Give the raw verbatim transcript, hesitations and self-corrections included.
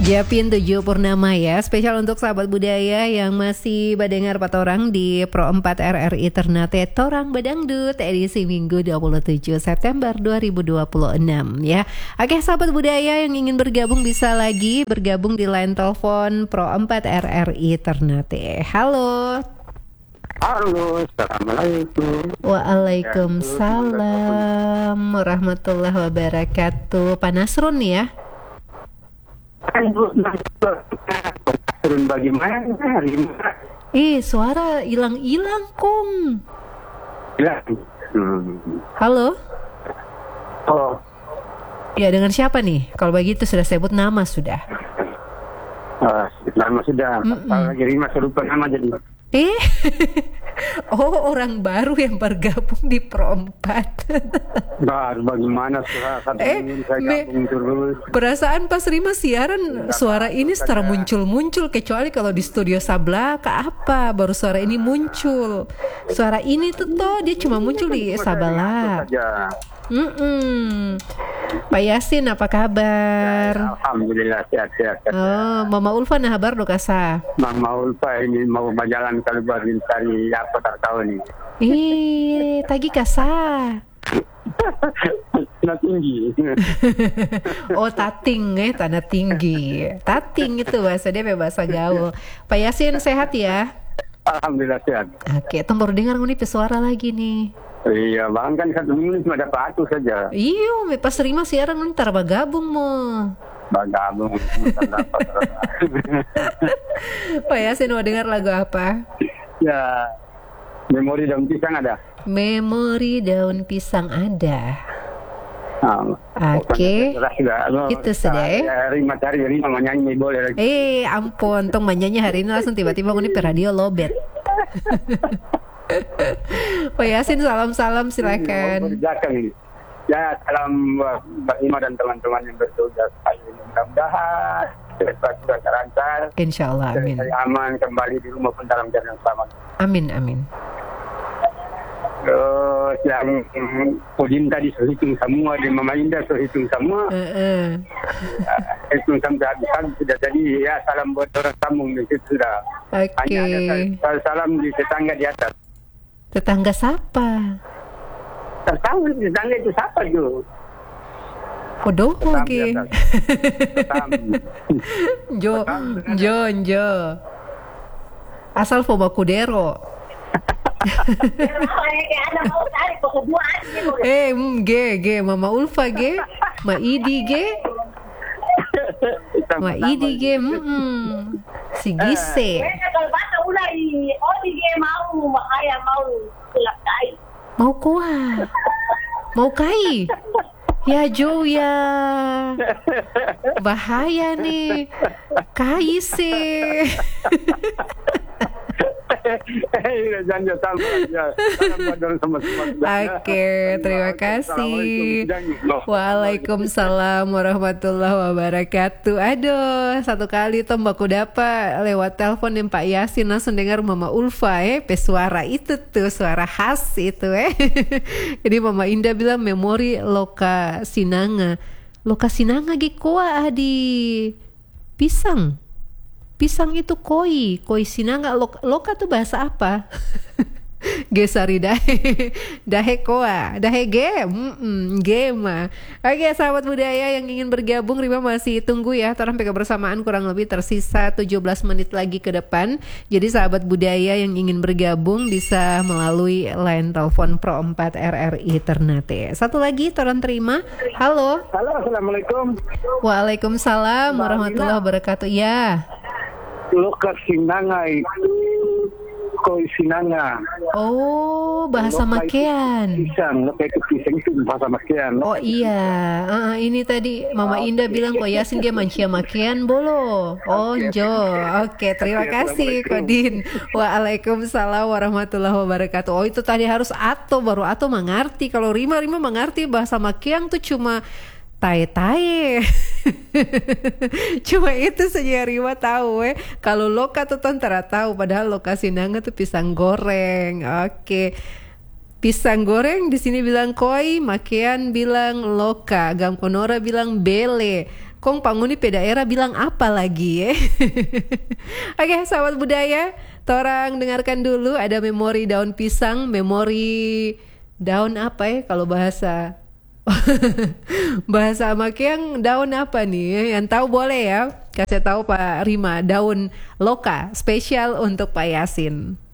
Japin tujuh Purnama ya. Spesial untuk sahabat budaya yang masih badengar patorang di Pro empat R R I Ternate Torang Badangdut edisi Minggu dua puluh tujuh September dua ribu dua puluh enam ya. Oke, sahabat budaya yang ingin bergabung bisa lagi bergabung di line telepon Pro empat R R I Ternate. Halo. Halo, assalamualaikum. Waalaikumsalam warahmatullahi wabarakatuh. Pak Nasrun ya? Turun bagaimana hari ini? Ih, suara hilang-hilang kong. Hilang. Hmm. Halo? Oh, Ya, dengan siapa nih? Kalau begitu sudah sebut nama sudah. uh, lama sudah. Kalau lagi Rima serupa nama jadi. Eh, oh orang baru yang bergabung di Pro empat. Baru bagaimana suara satu Eh, ini saya me- gabung terus. Perasaan pas Rima siaran suara ini setelah muncul-muncul, kecuali kalau di studio sebelah ke apa baru suara ini muncul. Suara ini tuh toh dia cuma muncul di sebelah. Saja. Mm-mm. Pak Yasin apa kabar? Alhamdulillah sehat-sehat. Oh, Mama Ulfa nah kabar do kasa. Mama Ulfa ini mau berjalan keluar cari apa tak tahu nih. Ih, tagi kasa. Nah tinggi. Oh, tating eh, tanah tinggi. Tating itu bahasa dia bahasa gaul. Pak Yasin sehat ya? Alhamdulillah sehat. Oke, tong baru dengar nih pesuara lagi nih. Iya, bang kan satu minggu cuma dapat satu saja. Iyo, pas Rima siaran ntar bergabung mo. Bergabung, dapat. Pak Yasin mau dengar lagu apa? Ya, memori daun pisang ada. Memori daun pisang ada. Nah, Oke, oh, itu sudah ya. Rima cari Rima menyanyi boleh lagi. Eh, ampun, tong manyanyi hari ini langsung tiba-tiba nguni per radio lobet. Pak Yasin salam-salam silakan. Berjakan ini. Ya, salam Mbak Rima dan teman-teman yang bertugas hari ini. Mudah-mudahan cepat sudah lancar. Insya Allah, amin. Dari aman kembali di rumah pun dalam jalan yang selamat. Amin, amin. Terus yang Pudin tadi sudah hitung semua, di Mama Indah sudah hitung semua. Uh-uh. Uh, hitung sampai habis sudah jadi ya salam buat orang Sambung di situ sudah. Oke. Hanya ada salam di tetangga di atas. Tetangga siapa? Tahu tetangga itu siapa itu? Podo oke. Jo, Jo, Jo. Asal Foba Kudero. Eh, mm, ge, ge, Mama Ulfa ge, Ma Idi ge, Ma Idi ge, mm, si Gise. Mau kuah, mau kai, ya Jo ya, bahaya nih, kai sih. Oke, terima kasih. Waalaikumsalam warahmatullahi wabarakatuh. Aduh, satu kali tuh Mbak Kudapa lewat telepon yang Pak Yasin langsung dengar Mama Ulfa eh, pesuara itu tuh suara khas itu eh. Jadi Mama Indah bilang memori loka sinanga. Loka sinanga ge koa di pisang. Pisang itu koi, koi sinanga. Loka, loka tuh bahasa apa? Gesari dahe, dahe koa, dahe game, mm, game. Oke, sahabat budaya yang ingin bergabung, Rima masih tunggu ya. Sampai kebersamaan kurang lebih tersisa tujuh belas menit lagi ke depan. Jadi sahabat budaya yang ingin bergabung bisa melalui line telepon Pro empat R R I Ternate. Satu lagi, Toran terima. Halo. Halo, assalamualaikum. Waalaikumsalam warahmatullahi wabarakatuh. Ya. Loka sinanga itu koi sinanga. Oh, bahasa Loka Makean. Pisang, loka itu pisang itu bahasa Makean. Oh iya, uh, ini tadi Mama Indah bilang kok Yasin dia mancia Makean bolo. Oh Jo, oke terima kasih Kodin. Waalaikumsalam warahmatullahi wabarakatuh. Oh itu tadi harus Ato, baru Ato mengerti. Kalau Rima, Rima mengerti bahasa Makean tuh cuma tae-tae. Cuma itu saja Rima tahu eh. Kalau loka tuh tantara tahu, padahal lokasi nanga tuh pisang goreng. Oke. Pisang goreng di sini bilang koi, Makean bilang loka, Gamkonora bilang bele. Kong Panguni pe daerah bilang apa lagi ya? Oke, sahabat budaya, torang dengarkan dulu ada memori daun pisang, memori daun apa ya kalau bahasa bahasa Makiang daun apa nih? Yang tahu boleh ya, kasih tahu Pak Rima, daun loka spesial untuk Pak Yasin.